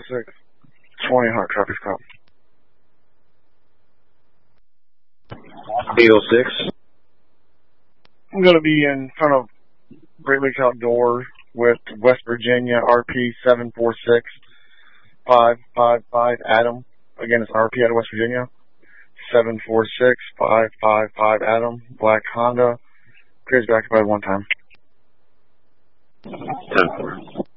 746. 20 hot traffic stop. Eagle 6. I'm going to be in front of Great Lakes Outdoors with West Virginia RP 746-555 Adam. Again, it's RP out of West Virginia. 746-555 Adam. Black Honda. Clears back by one time. 10-4.